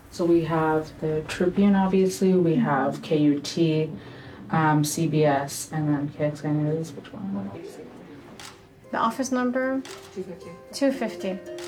So we have the Tribune, obviously, we have KUT, CBS, and then KXNews, which one? The office number? 250. 250.